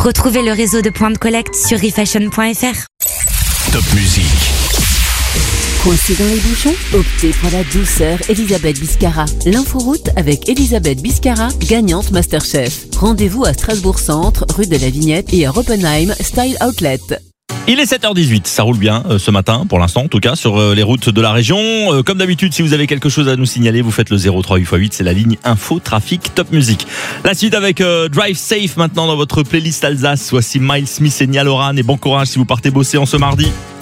Retrouvez le réseau de points de collecte sur refashion.fr. Top Music. Coincé dans les bouchons? Optez pour la douceur Elisabeth Biscara. L'inforoute avec Elisabeth Biscara, gagnante Masterchef. Rendez-vous à Strasbourg Centre, rue de la Vignette et à Oppenheim Style Outlet. Il est 7h18, ça roule bien ce matin, pour l'instant en tout cas, sur les routes de la région. Comme d'habitude, si vous avez quelque chose à nous signaler, vous faites le 03 8x8, c'est la ligne Info Trafic Top Music. La suite avec Drive Safe maintenant dans votre playlist Alsace. Voici Miles Smith et Niall Horan et bon courage si vous partez bosser en ce mardi.